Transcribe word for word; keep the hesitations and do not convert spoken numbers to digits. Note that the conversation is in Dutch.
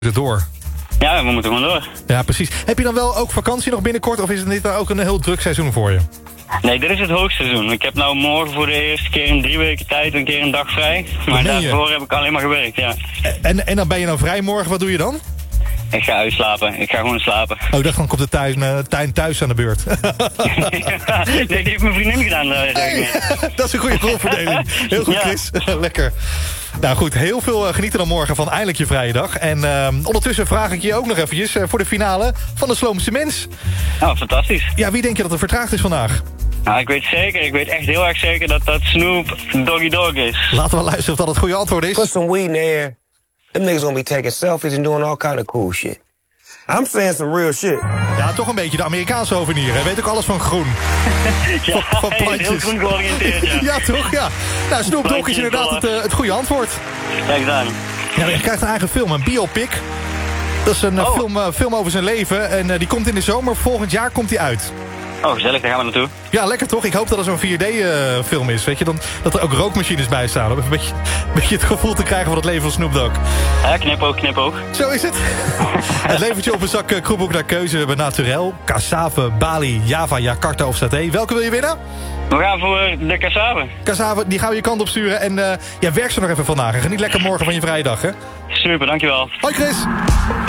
door. Ja, we moeten gewoon door. Ja, precies. Heb je dan wel ook vakantie nog binnenkort... of is het niet ook een heel druk seizoen voor je? Nee, dit is het hoogseizoen. Ik heb nou morgen voor de eerste keer in drie weken tijd een keer een dag vrij. Maar daarvoor heb ik alleen maar gewerkt, ja. En, en dan ben je nou vrij morgen, wat doe je dan? Ik ga uitslapen. Ik ga gewoon slapen. Oh, ik dacht, dan komt de tuin, uh, tuin thuis aan de beurt. Nee, die heeft mijn vriendin gedaan. Uh, hey, dat is een goede rolverdeling. Heel goed, Chris. Ja. Lekker. Nou goed, heel veel uh, genieten dan morgen van eindelijk je vrije dag. En uh, ondertussen vraag ik je ook nog eventjes uh, voor de finale van de Sloomse Mens. Oh, fantastisch. Ja, wie denk je dat er vertraagd is vandaag? Nou, ik weet zeker, ik weet echt heel erg zeker dat dat Snoop Doggy Dogg is. Laten we luisteren of dat het goede antwoord is. Put some weed in the air. Them niggas gonna be taking selfies and doing all kind of cool shit. I'm saying some real shit. Ja, toch een beetje de Amerikaanse hovenier. Hij weet ook alles van groen. Ja, van, van plantjes. heel groen georiënteerd, ja. Ja, toch? Ja. Nou, Snoop Dogg is inderdaad het, uh, het goede antwoord. Kijk dan. Ja, hij krijgt een eigen film, een biopic. Dat is een uh, oh. film, uh, film over zijn leven. En uh, die komt in de zomer. Volgend jaar komt die uit. Oh, gezellig, daar gaan we naartoe. Ja, lekker toch? Ik hoop dat er zo'n vier D-film uh, is. Weet je, dan, dat er ook rookmachines bij staan. Om even een beetje, een beetje het gevoel te krijgen van het leven van Snoop Dogg. Ja, knipoog, knipoog. Zo is het. Het levert op een zak uh, kroephoek naar keuze. We hebben Naturel, Cassave, Bali, Java, Jakarta of Saté. Welke wil je winnen? We gaan voor de Cassave. Cassave, die gaan we je kant op sturen. En uh, ja, werk ze nog even vandaag. En geniet lekker morgen van je vrije dag, hè? Super, dankjewel. Hoi Chris.